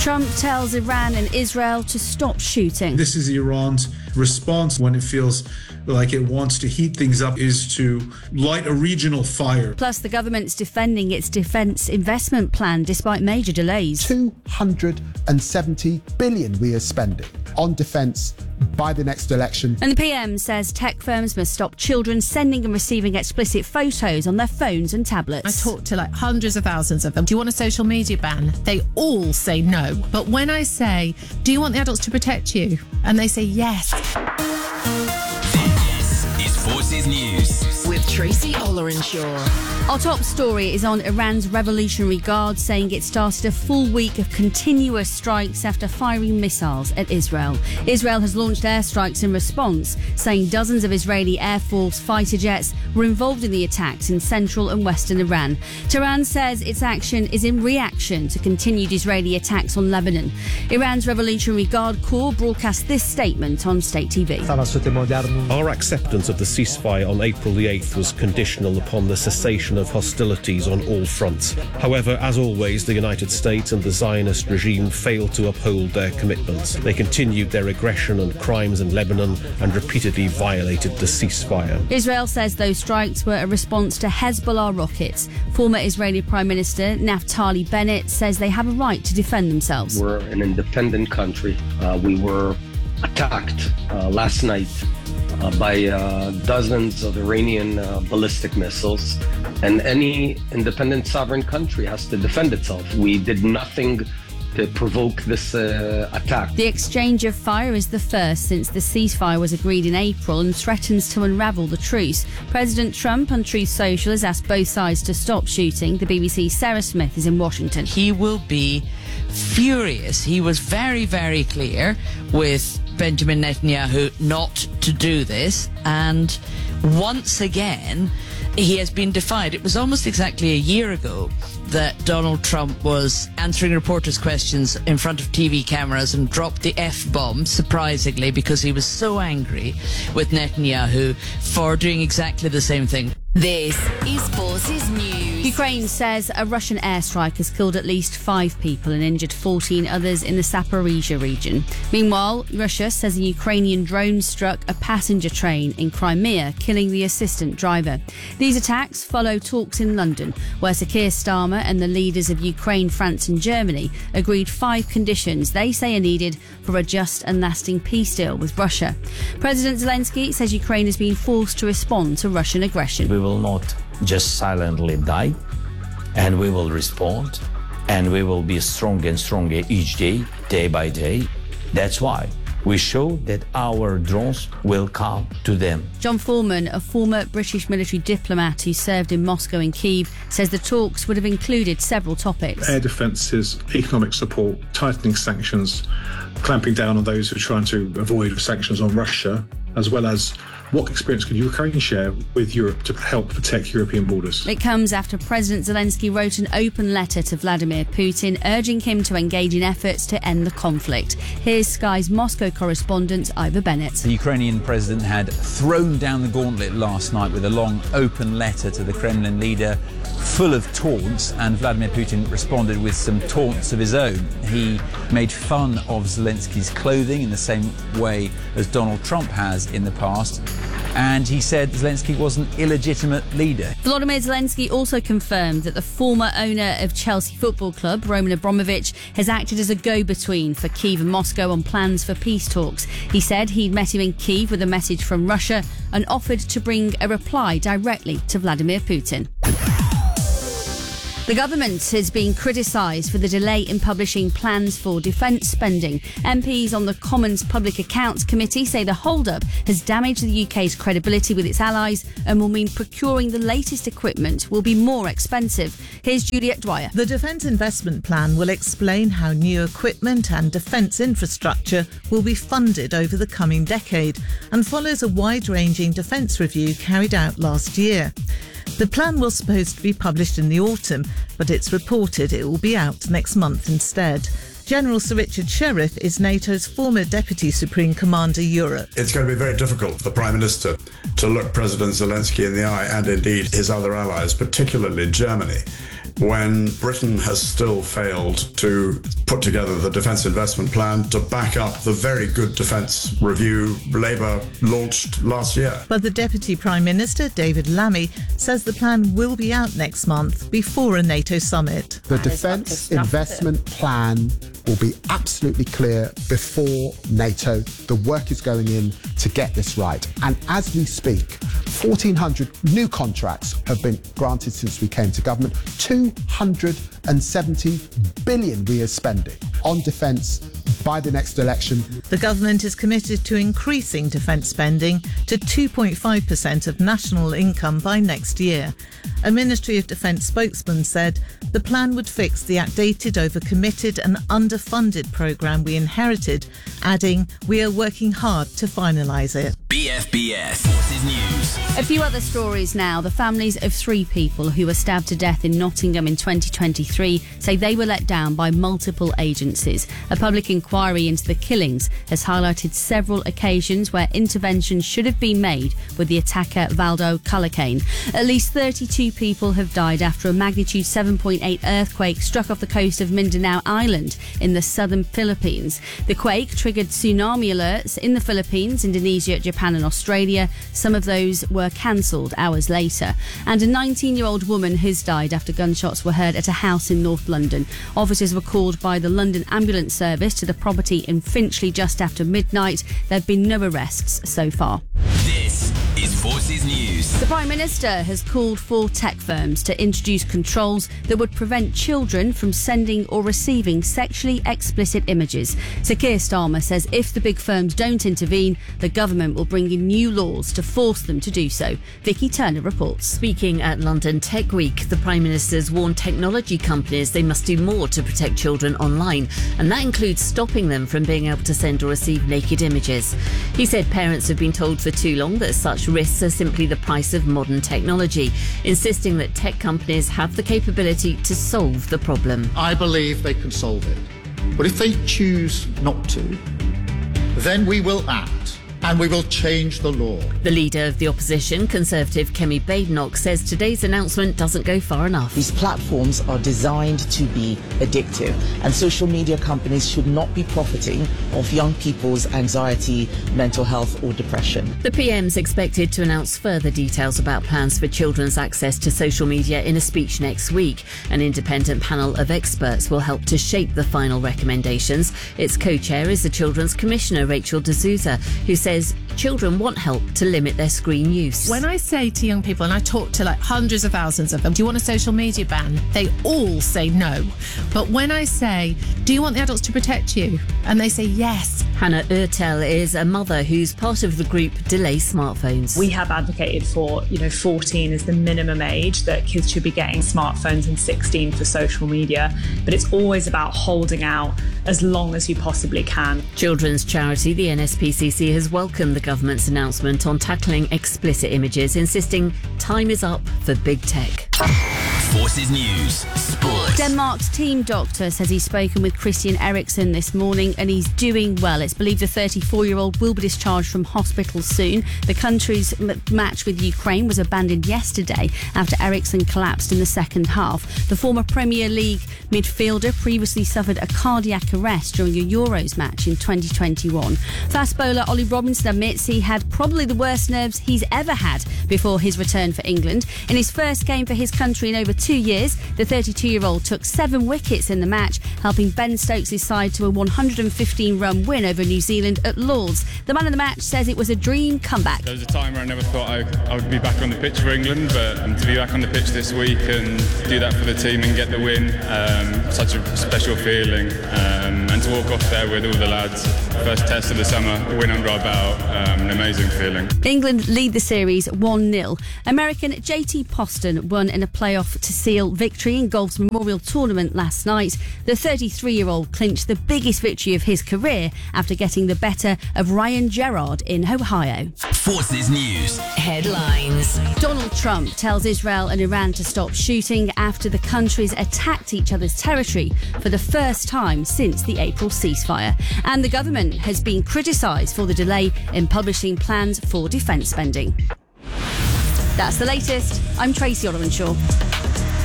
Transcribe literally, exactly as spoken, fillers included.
Trump tells Iran and Israel to stop shooting. This is Iran's response when it feels like it wants to heat things up, is to light a regional fire. Plus, the government's defending its defence investment plan despite major delays. two hundred seventy billion we are spending on defence by the next election. And the P M says tech firms must stop children sending and receiving explicit photos on their phones and tablets. I talked to like hundreds of thousands of them. Do you want a social media ban? They all say no. But when I say, do you want the adults to protect you? And they say yes. This is Forces News with Tracy Ollerenshaw. Our top story is on Iran's Revolutionary Guard saying it started a full week of continuous strikes after firing missiles at Israel. Israel has launched airstrikes in response, saying dozens of Israeli Air Force fighter jets were involved in the attacks in central and western Iran. Tehran says its action is in reaction to continued Israeli attacks on Lebanon. Iran's Revolutionary Guard Corps broadcast this statement on state T V. Our acceptance of the ceasefire on April the eighth was conditional upon the cessation of hostilities on all fronts. However, as always, the United States and the Zionist regime failed to uphold their commitments. They continued their aggression and crimes in Lebanon and repeatedly violated the ceasefire. Israel says those strikes were a response to Hezbollah rockets. Former Israeli Prime Minister Naftali Bennett says they have a right to defend themselves. We're an independent country. Uh, we were attacked uh, last night Uh, by uh, dozens of Iranian uh, ballistic missiles, and any independent sovereign country has to defend itself. We did nothing to provoke this uh, attack. The exchange of fire is the first since the ceasefire was agreed in April and threatens to unravel the truce. President Trump on Truth Social has asked both sides to stop shooting. The B B C's Sarah Smith is in Washington. He will be furious. He was very, very clear with Benjamin Netanyahu not to do this, and once again he has been defied. It was almost exactly a year ago that Donald Trump was answering reporters' questions in front of T V cameras and dropped the F-bomb, surprisingly, because he was so angry with Netanyahu for doing exactly the same thing. This is Forces News. Ukraine says a Russian airstrike has killed at least five people and injured fourteen others in the Zaporizhia region. Meanwhile, Russia says a Ukrainian drone struck a passenger train in Crimea, killing the assistant driver. These attacks follow talks in London, where Sir Keir Starmer and the leaders of Ukraine, France and Germany agreed five conditions they say are needed for a just and lasting peace deal with Russia. President Zelensky says Ukraine has been forced to respond to Russian aggression. We will not just silently die, and we will respond, and we will be stronger and stronger each day, day by day. That's why we show that our drones will come to them. John Foreman, a former British military diplomat who served in Moscow and Kyiv, says the talks would have included several topics. Air defences, economic support, tightening sanctions, clamping down on those who are trying to avoid sanctions on Russia, as well as what experience can Ukraine share with Europe to help protect European borders. It comes after President Zelensky wrote an open letter to Vladimir Putin urging him to engage in efforts to end the conflict. Here's Sky's Moscow correspondent Ivor Bennett. The Ukrainian president had thrown down the gauntlet last night with a long open letter to the Kremlin leader full of taunts, and Vladimir Putin responded with some taunts of his own. He made fun of Zelensky's clothing in the same way as Donald Trump has in the past, and he said Zelensky was an illegitimate leader. Volodymyr Zelensky also confirmed that the former owner of Chelsea Football Club, Roman Abramovich, has acted as a go-between for Kyiv and Moscow on plans for peace talks. He said he'd met him in Kyiv with a message from Russia and offered to bring a reply directly to Vladimir Putin. The government has been criticised for the delay in publishing plans for defence spending. M Ps on the Commons Public Accounts Committee say the hold-up has damaged the U K's credibility with its allies and will mean procuring the latest equipment will be more expensive. Here's Juliet Dwyer. The Defence Investment Plan will explain how new equipment and defence infrastructure will be funded over the coming decade and follows a wide-ranging defence review carried out last year. The plan was supposed to be published in the autumn, but it's reported it will be out next month instead. General Sir Richard Sheriff is NATO's former Deputy Supreme Commander Europe. It's going to be very difficult for the Prime Minister to look President Zelensky in the eye, and indeed his other allies, particularly Germany, when Britain has still failed to put together the defence investment plan to back up the very good defence review Labour launched last year. But the Deputy Prime Minister, David Lammy, says the plan will be out next month before a NATO summit. The defence investment plan will be absolutely clear before NATO. The work is going in to get this right. And as we speak, fourteen hundred new contracts have been granted since we came to government. two hundred seventy billion we are spending on defence by the next election. The government is committed to increasing defence spending to two point five percent of national income by next year. A Ministry of Defence spokesman said the plan would fix the outdated, overcommitted and underfunded programme we inherited, adding, "We are working hard to finalise it." B F B S Forces News. A few other stories now. The families of three people who were stabbed to death in Nottingham in twenty twenty-three say they were let down by multiple agencies. A public inquiry into the killings has highlighted several occasions where interventions should have been made with the attacker Valdo Culhane. At least thirty-two people have died after a magnitude seven point eight earthquake struck off the coast of Mindanao Island in the southern Philippines. The quake triggered tsunami alerts in the Philippines, Indonesia, Japan and Australia. Some of those were cancelled hours later. And a nineteen-year-old woman has died after gunshots were heard at a house in North London. Officers were called by the London Ambulance Service to the property in Finchley just after midnight. There have been no arrests so far. This is Forces News. The Prime Minister has called for tech firms to introduce controls that would prevent children from sending or receiving sexually explicit images. Sir Keir Starmer says if the big firms don't intervene, the government will bring in new laws to force them to do so. Vicky Turner reports. Speaking at London Tech Week, the Prime Minister's warned technology companies they must do more to protect children online, and that includes stopping them from being able to send or receive naked images. He said parents have been told for too long that such risks are simply the price of modern technology, insisting that tech companies have the capability to solve the problem. I believe they can solve it. But if they choose not to, then we will act. And we will change the law. The leader of the opposition, Conservative Kemi Badenoch, says today's announcement doesn't go far enough. These platforms are designed to be addictive, and social media companies should not be profiting off young people's anxiety, mental health or depression. The P M's expected to announce further details about plans for children's access to social media in a speech next week. An independent panel of experts will help to shape the final recommendations. Its co-chair is the Children's Commissioner, Rachel D'Souza, who says says children want help to limit their screen use. When I say to young people, and I talk to like hundreds of thousands of them, do you want a social media ban? They all say no. But when I say, do you want the adults to protect you? And they say yes. Hannah Ertel is a mother who's part of the group Delay Smartphones. We have advocated for, you know, fourteen is the minimum age that kids should be getting smartphones and sixteen for social media. But it's always about holding out as long as you possibly can. Children's charity, the N S P C C, has welcomed the government's announcement on tackling explicit images, insisting time is up for big tech. Forces News Sport. Denmark's team doctor says he's spoken with Christian Eriksen this morning and he's doing well. It's believed the thirty-four-year-old will be discharged from hospital soon. The country's m- match with Ukraine was abandoned yesterday after Eriksen collapsed in the second half. The former Premier League midfielder previously suffered a cardiac arrest during a Euros match in twenty twenty-one. Fast bowler Ollie Robinson admits he had probably the worst nerves he's ever had before his return for England. In his first game for his country in over two years, the thirty-two-year-old took seven wickets in the match, helping Ben Stokes' side to a one hundred fifteen run win over New Zealand at Lord's. The man of the match says it was a dream comeback. There was a time where I never thought I, I would be back on the pitch for England, but um, to be back on the pitch this week and do that for the team and get the win, um, such a special feeling. Um, and to walk off there with all the lads, first test of the summer, a win under our belt, um, an amazing feeling. England lead the series one nil. American J T Poston won in a playoff to seal victory in golf's Memorial Tournament last night. The thirty-three-year-old clinched the biggest victory of his career after getting the better of Ryan Gerard in Ohio. Forces News Headlines. Donald Trump tells Israel and Iran to stop shooting after the countries attacked each other's territory for the first time since the April ceasefire. And the government has been criticised for the delay in publishing plans for defence spending. That's the latest. I'm Tracy Ollerenshaw.